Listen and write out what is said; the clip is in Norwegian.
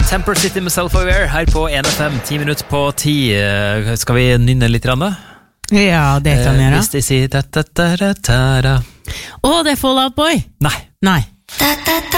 Temper City med Self-Aware her på 1FM, 10 minutter på 10. Skal vi nynne litt grann da? Ja, det kan vi gjøre. Hvis de sier da-da-da-da-da. Det er Fall Out Boy. Nei. Nei.